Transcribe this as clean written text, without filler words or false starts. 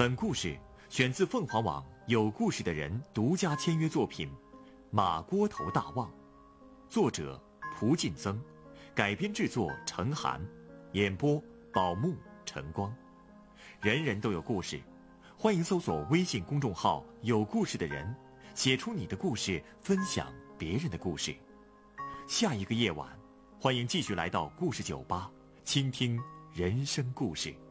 本故事选自凤凰网有故事的人独家签约作品《马锅头大旺》，作者蒲劲增，改编制作程涵，演播宝木、晨光。人人都有故事，欢迎搜索微信公众号“有故事的人”，写出你的故事，分享别人的故事。下一个夜晚，欢迎继续来到故事酒吧，倾听人生故事。